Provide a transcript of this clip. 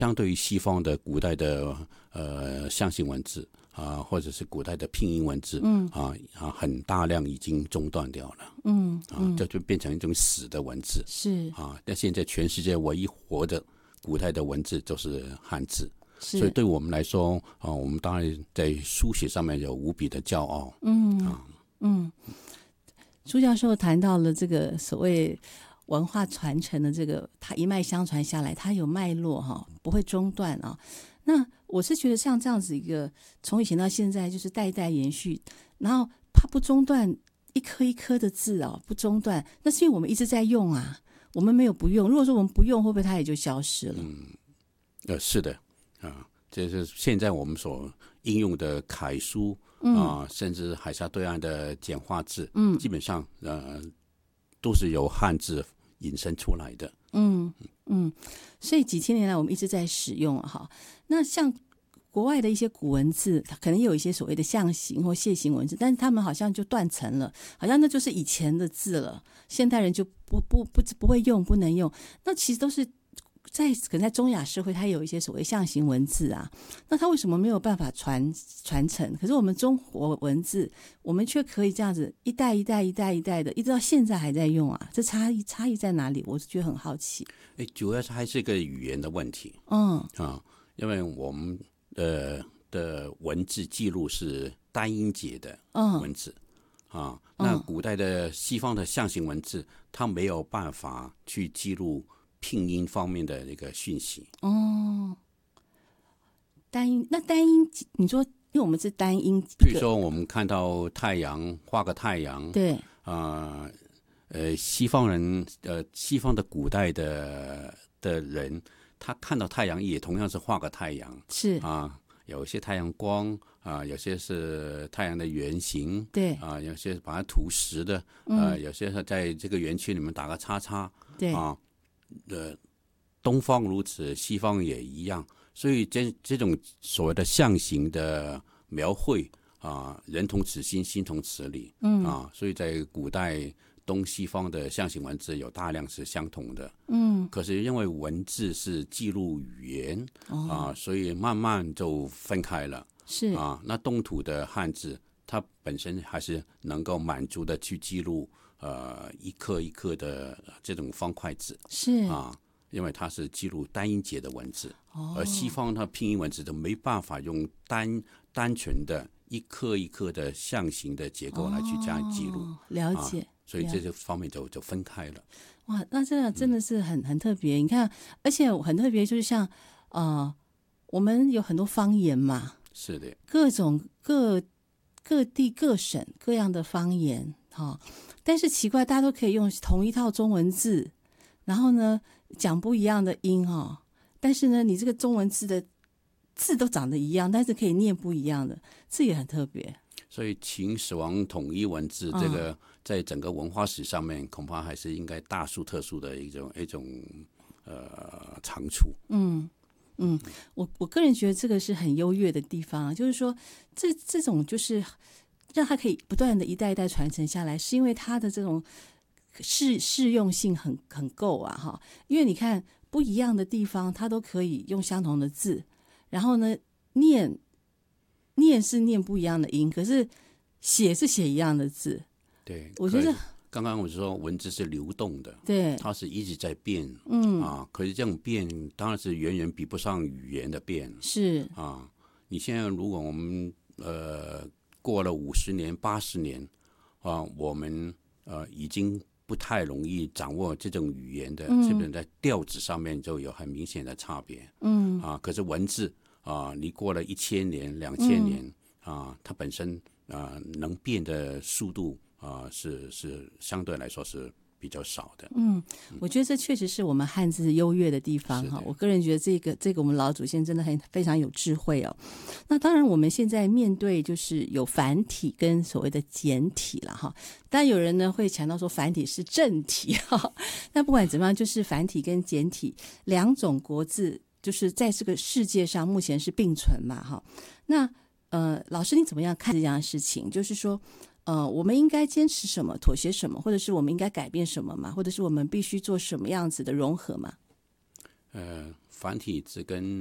相对于西方的古代的象形文字或者是古代的拼音文字，很大量已经中断掉了，这就变成一种死的文字， 是但现在全世界唯一活的古代的文字就是汉字，所以对我们来说我们当然在书写上面有无比的骄傲。 朱教授谈到了这个所谓文化传承的这个，它一脉相传下来，它有脉络不会中断啊。那我是觉得像这样子一个从以前到现在就是代代延续，然后它不中断，一颗一颗的字不中断，那是因为我们一直在用啊，我们没有不用。如果说我们不用，会不会它也就消失了？ 是的这是现在我们所应用的楷书甚至海峡对岸的简化字，基本上都是由汉字引申出来的。 所以几千年来我们一直在使用哈。那像国外的一些古文字，它可能有一些所谓的象形或楔形文字，但是他们好像就断层了，好像那就是以前的字了，现代人就不会用，不能用。那其实都是可能在中亚社会，它有一些所谓象形文字啊，那它为什么没有办法传承？可是我们中国文字，我们却可以这样子一代一代一代一代的，一直到现在还在用啊，这差异在哪里？我是觉得很好奇。 主要是还是一个语言的问题。因为我们的文字记录是单音节的文字那古代的西方的象形文字，它没有办法去记录拼音方面的那个讯息。 单音你说，因为我们是单音， 比如说我们看到太阳，画个太阳， 对， 西方人西方的古代的人，他看到太阳也同样是画个太阳， 是有些太阳光有些是太阳的圆形， 对有些把它涂实的，有些是在这个圆圈里面打个叉叉， 对东方如此，西方也一样，所以这种所谓的象形的描绘人同此心，心同此理，所以在古代东西方的象形文字有大量是相同的，可是因为文字是记录语言所以慢慢就分开了。 是那东土的汉字，它本身还是能够满足的去记录一颗一颗的这种方块字， 是因为它是记录单音节的文字，而西方它拼音文字都没办法用单纯的一颗一颗的象形的结构来去加以记录。 了解。 所以这方面就分开了。 哇，那这个真的是很特别。你看，而且很特别，就是像我们有很多方言嘛， 是的， 各种各地各省各样的方言但是奇怪，大家都可以用同一套中文字，然后呢讲不一样的音但是呢，你这个中文字的字都长得一样，但是可以念不一样的，这也很特别。 所以秦始皇统一文字，这个在整个文化史上面，恐怕还是应该大书特书的一种长处。 我个人觉得这个是很优越的地方，就是说这种就是让它可以不断的一代一代传承下来，是因为它的这种适用性很够因为你看不一样的地方，它都可以用相同的字，然后呢念是念不一样的音，可是写是写一样的字。 对， 我觉得刚刚我说文字是流动的， 对， 它是一直在变，可是这种变当然是远远比不上语言的变， 是你现在如果我们过了50年、80年我们已经不太容易掌握这种语言的，基本在调子上面就有很明显的差别。可是文字你过了1000年、2000年它本身能变的速度是相对来说是比较少的。 我觉得这确实是我们汉字优越的地方我个人觉得这个我们老祖先真的非常有智慧那当然我们现在面对就是有繁体跟所谓的简体了但有人呢会强调说繁体是正体那不管怎么样，就是繁体跟简体两种国字就是在这个世界上目前是并存嘛那老师你怎么样看这样的事情？就是说我们应该坚持什么，妥协什么，或者是我们应该改变什么吗？或者是我们必须做什么样子的融合吗？ 繁体字跟